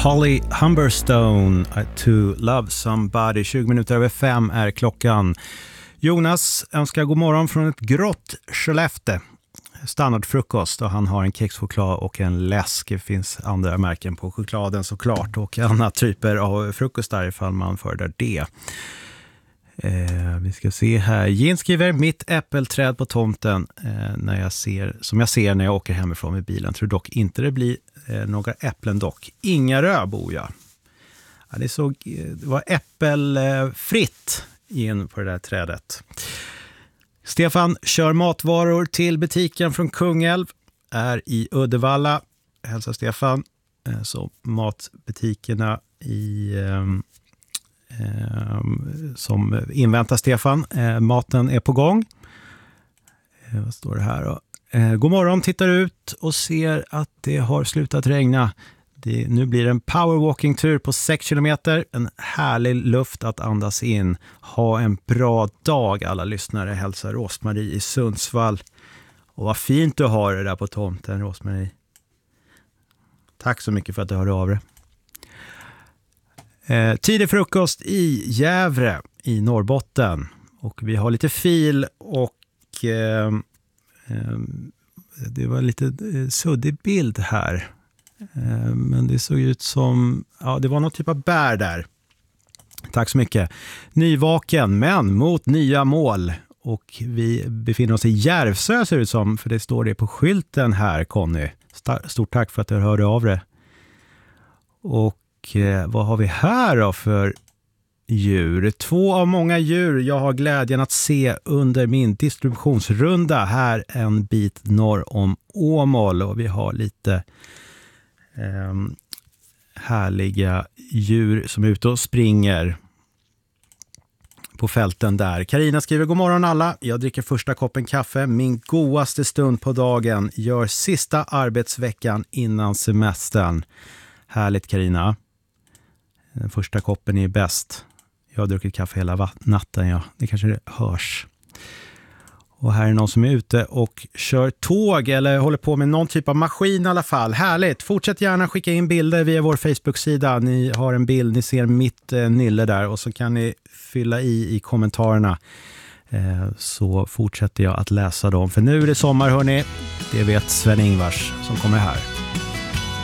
Holly Humberstone, To Love Somebody. 20 minuter över 5 är klockan. Jonas önskar god morgon från ett grått Skellefteå. Standardfrukost, och han har en kexchoklad och en läsk. Det finns andra märken på chokladen såklart, och andra typer av frukostar ifall man föredrar det. Vi ska se här. Jin skriver: mitt äppelträd på tomten som jag ser när jag åker hemifrån med bilen. Tror dock inte det blir några äpplen dock. Ingarö bor jag. Ja, det var äppelfritt in på det där trädet. Stefan kör matvaror till butiken från Kungälv. Är i Uddevalla. Hälsa Stefan. Så matbutikerna som inväntar Stefan. Maten är på gång. Vad står det här då? God morgon, tittar ut och ser att det har slutat regna. Nu blir det en powerwalking-tur på 6 kilometer. En härlig luft att andas in. Ha en bra dag alla lyssnare. Hälsar Rosmarie i Sundsvall. Och vad fint du har det där på tomten, Rosmarie. Tack så mycket för att du hörde av dig. Tidig frukost i Gävle i Norrbotten. Och vi har lite fil och det var lite suddig bild här. Men det såg ut som, ja, det var någon typ av bär där. Tack så mycket. Nyvaken men mot nya mål. Och vi befinner oss i Järvsö ser det ut som, för det står det på skylten här, Conny. Stort tack för att du hörde av dig. Och vad har vi här då för djur? 2 av många djur jag har glädjen att se under min distributionsrunda här en bit norr om Åmål. Och vi har lite härliga djur som är ute och springer på fälten där. Carina skriver: god morgon alla. Jag dricker första koppen kaffe. Min godaste stund på dagen. Gör sista arbetsveckan innan semestern. Härligt, Carina. Den första koppen är bäst. Jag har druckit kaffe hela natten. Ja. Det kanske hörs. Och här är någon som är ute och kör tåg eller håller på med någon typ av maskin i alla fall. Härligt. Fortsätt gärna skicka in bilder via vår Facebook-sida. Ni har en bild, ni ser mitt nylle där, och så kan ni fylla i kommentarerna. Så fortsätter jag att läsa dem. För nu är det sommar, hörni. Det vet Sven Ingvars som kommer här.